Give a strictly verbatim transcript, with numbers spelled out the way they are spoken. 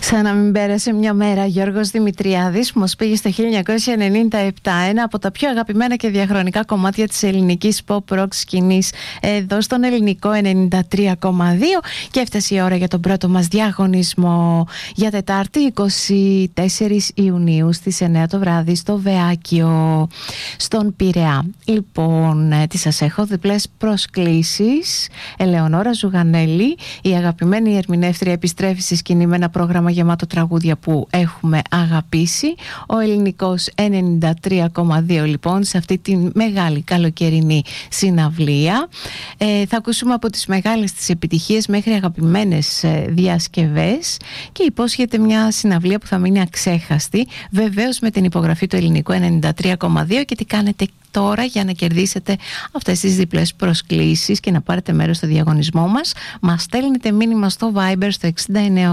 Σαν να μην πέρασε μια μέρα, Γιώργος Δημητριάδης μας πήγε στο χίλια εννιακόσια ενενήντα επτά, ένα από τα πιο αγαπημένα και διαχρονικά κομμάτια της ελληνικής pop rock σκηνής εδώ στον ελληνικό ενενήντα τρία κόμμα δύο, και έφτασε η ώρα για τον πρώτο μας διαγωνισμό για Τετάρτη είκοσι τέσσερις Ιουνίου στις εννιά το βράδυ στο Βεάκιο στον Πειραιά. Λοιπόν, τι σας έχω, διπλές προσκλήσεις. Ελεονόρα Ζουγανέλη, η αγαπημένη ερμηνεύτρια, επιστρέφει στη σκηνή με ένα πρόγραμμα γεμάτο τραγούδια που έχουμε αγαπήσει. Ο ελληνικός ενενήντα τρία κόμμα δύο λοιπόν σε αυτή τη μεγάλη καλοκαιρινή συναυλία. Ε, θα ακούσουμε από τις μεγάλες τις επιτυχίες μέχρι αγαπημένες ε, διασκευές, και υπόσχεται μια συναυλία που θα μείνει αξέχαστη, βεβαίως με την υπογραφή του ελληνικού ενενήντα τρία κόμμα δύο. Και τι κάνετε τώρα για να κερδίσετε αυτές τις διπλές προσκλήσεις και να πάρετε μέρος στο διαγωνισμό μας? Μας στέλνετε μήνυμα στο Viber στο εξήντα εννέα